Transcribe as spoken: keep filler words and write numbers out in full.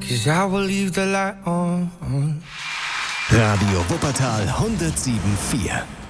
'cause I will leave the light on. Radio Wuppertal hundertsieben Komma vier.